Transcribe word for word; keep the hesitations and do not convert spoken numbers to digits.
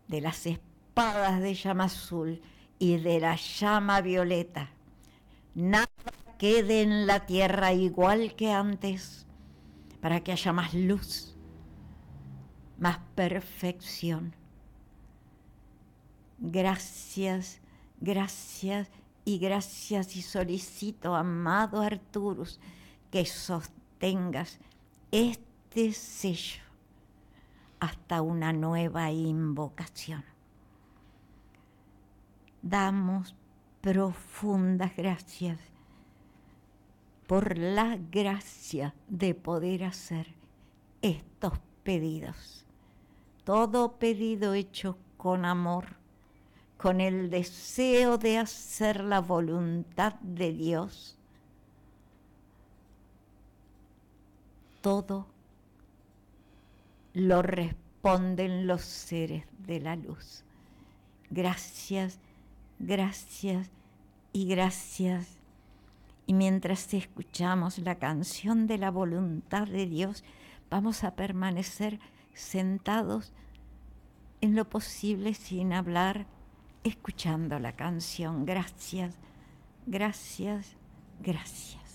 de las espadas de llama azul y de la llama violeta. Nada quede en la tierra igual que antes, para que haya más luz, más perfección. Gracias, gracias y gracias, y solicito, amado Arturus, que sostengas este sello hasta una nueva invocación. Damos profundas gracias por la gracia de poder hacer estos pedidos. Todo pedido hecho con amor, con el deseo de hacer la voluntad de Dios. Todo lo responden los seres de la luz. Gracias, gracias y gracias. Y mientras escuchamos la canción de la voluntad de Dios, vamos a permanecer sentados en lo posible sin hablar, escuchando la canción. Gracias, gracias, gracias.